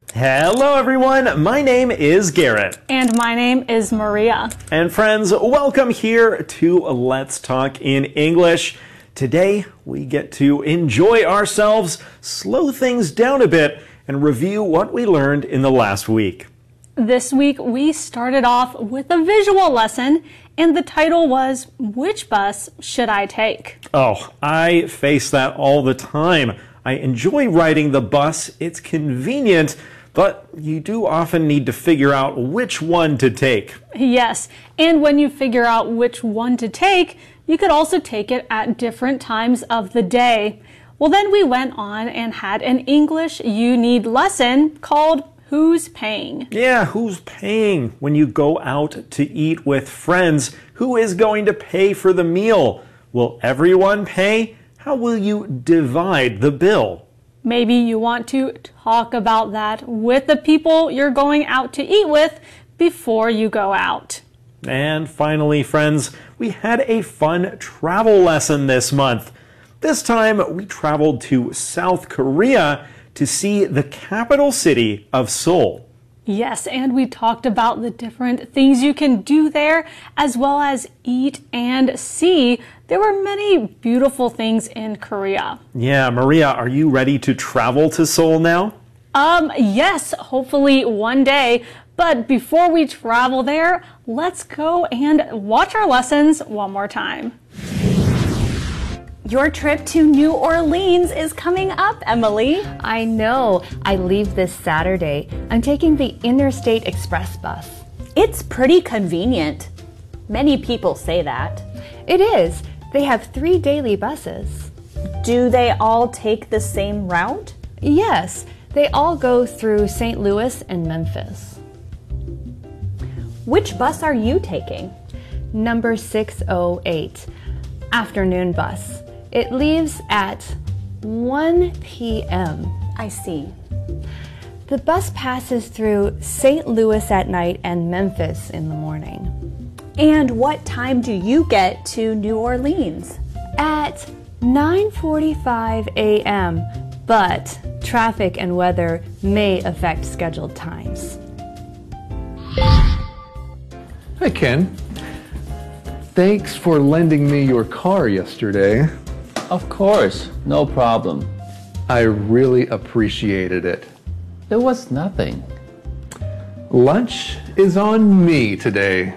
Hello everyone, my name is Garrett. And my name is Maria. And friends, welcome here to Let's Talk in English. Today we get to enjoy ourselves, slow things down a bit, and review what we learned in the last week. This week we started off with a visual lesson, and the title was, Which Bus Should I Take? Oh, I face that all the time. I enjoy riding the bus, it's convenient, but you do often need to figure out which one to take. Yes, and when you figure out which one to take, you could also take it at different times of the day. Well, then we went on and had an English You Need lesson called Who's Paying? Yeah, who's paying? When you go out to eat with friends, who is going to pay for the meal? Will everyone pay? How will you divide the bill? Maybe you want to talk about that with the people you're going out to eat with before you go out. And finally, friends, we had a fun travel lesson this month. This time, we traveled to South Korea to see the capital city of Seoul. Yes, and we talked about the different things you can do there, as well as eat and see. There were many beautiful things in Korea. Yeah, Maria, are you ready to travel to Seoul now? Yes, hopefully one day. But before we travel there, let's go and watch our lessons one more time. Your trip to New Orleans is coming up, Emily. I know. I leave this Saturday. I'm taking the Interstate Express bus. It's pretty convenient. Many people say that. It is. They have 3 daily buses. Do they all take the same route? Yes, they all go through St. Louis and Memphis. Which bus are you taking? Number 608, afternoon bus. It leaves at 1 p.m. I see. The bus passes through St. Louis at night and Memphis in the morning. And what time do you get to New Orleans? At 9:45 a.m., but traffic and weather may affect scheduled times. Hi, Ken. Thanks for lending me your car yesterday. Of course, no problem. I really appreciated it. It was nothing. Lunch is on me today.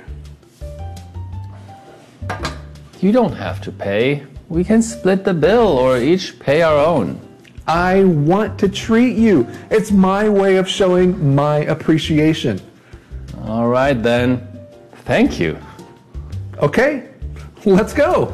You don't have to pay. We can split the bill or each pay our own. I want to treat you. It's my way of showing my appreciation. All right then. Thank you. Okay, let's go.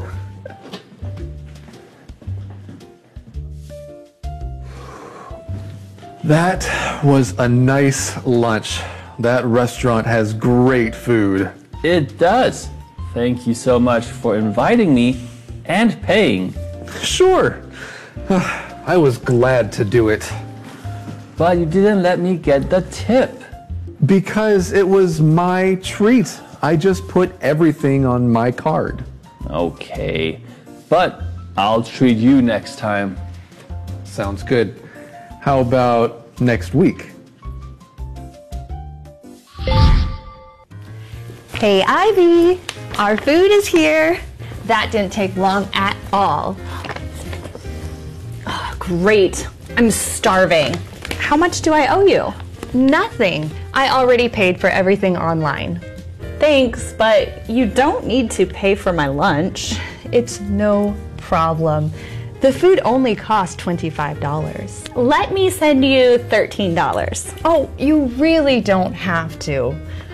That was a nice lunch. That restaurant has great food. It does. Thank you so much for inviting me and paying. Sure. I was glad to do it. But you didn't let me get the tip. Because it was my treat. I just put everything on my card. Okay, but I'll treat you next time. Sounds good. How about next week? Hey, Ivy, our food is here. That didn't take long at all. Oh, great. I'm starving. How much do I owe you? Nothing. I already paid for everything online. Thanks, but you don't need to pay for my lunch. It's no problem. The food only cost $25. Let me send you $13. Oh, you really don't have to.